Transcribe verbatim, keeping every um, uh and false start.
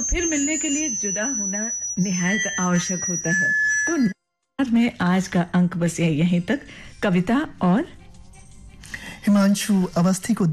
फिर मिलने के लिए जुदा होना निहायत आवश्यक होता है। तो नवाचार में आज का अंक बस यहीं तक। कविता और हिमांशु अवस्थी को